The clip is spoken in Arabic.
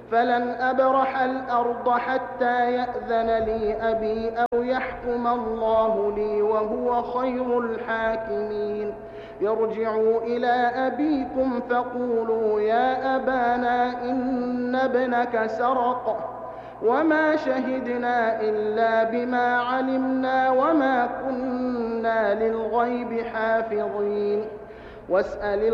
فلن أبرح الأرض حتى يأذن لي أبي أو يحكم الله لي وهو خير الحاكمين. ارجعوا إلى أبيكم فقولوا يا أبانا إن ابنك سرق وما شهدنا إلا بما علمنا وما كنا للغيب حافظين. واسأل